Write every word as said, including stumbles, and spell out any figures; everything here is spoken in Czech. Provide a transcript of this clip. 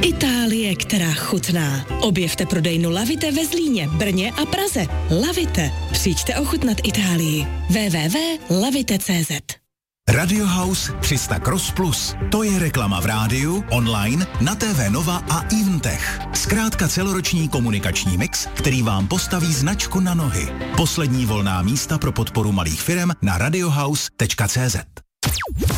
Itálie, která chutná. Objevte prodejnu Lavite ve Zlíně, Brně a Praze. Lavite. Přijďte ochutnat Itálii. w w w tečka lavite tečka c z Radio House tři sta Cross Plus. To je reklama v rádiu, online, na T V Nova a Eventech. Zkrátka celoroční komunikační mix, který vám postaví značku na nohy. Poslední volná místa pro podporu malých firem na radiohouse tečka c z.